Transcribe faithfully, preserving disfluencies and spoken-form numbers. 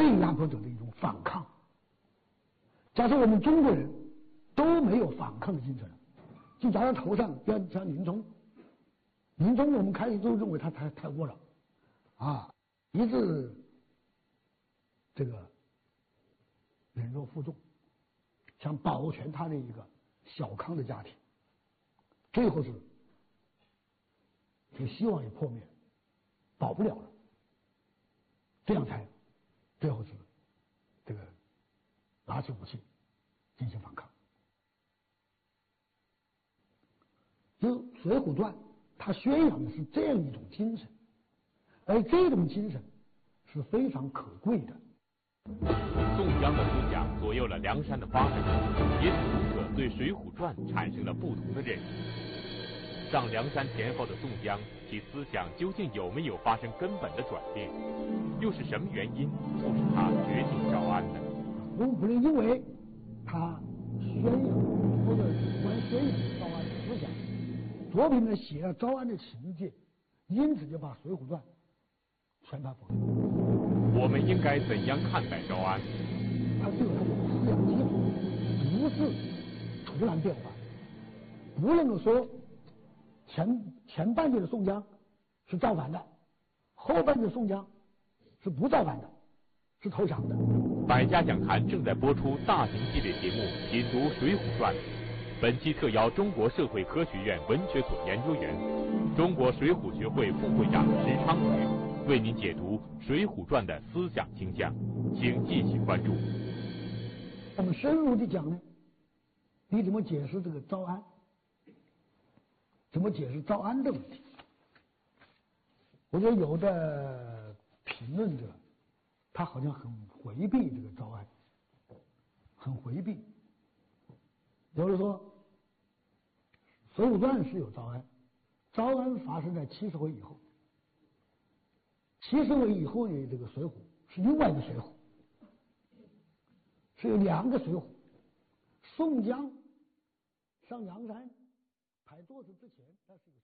对压迫者的一种反抗。假设我们中国人都没有反抗的精神，就加上头上要像林冲，林冲我们开始都认为他太太过了啊，一直这个忍辱负重，想保全他的一个小康的家庭，最后是这个希望也破灭，保不了了，这样才最后是这个拿起武器进行反抗。就《水浒传》它宣扬的是这样一种精神，而这种精神是非常可贵的。 宋江的思想左右了梁山的发展，也使读者对《水浒传》产生了不同的认识。上梁山前后的宋江，其思想究竟有没有发生根本的转变？又是什么原因促使他决定招安呢？ 我们不能因为他宣扬或者主观宣扬招安的思想，作品呢写了招安的情节，因此就把《水浒传》全盘否定。 我们应该怎样看待招安？ 他是有他的思想基础，不是突然变化，不能够说前前半截的宋江是造反的，后半截的宋江是不造反的，是投降的。 百家讲坛正在播出大型系列节目《品读水浒传》，本期特邀中国社会科学院文学所研究员、中国水浒学会副会长石昌宇为您解读《水浒传》的思想倾向，请继续关注。 我们深入的讲呢，你怎么解释这个招安？怎么解释招安的问题？我觉得有的评论者，他好像很回避这个招安，很回避。比如说，《水浒传》是有招安，招安发生在七十回以后。七十回以后的这个《水浒》是另外一个《水浒》，是有两个《水浒》。宋江上梁山抬座子之前，那是一个。